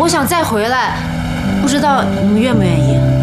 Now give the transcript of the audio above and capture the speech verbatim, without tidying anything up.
我想再回来，不知道你们愿不愿意？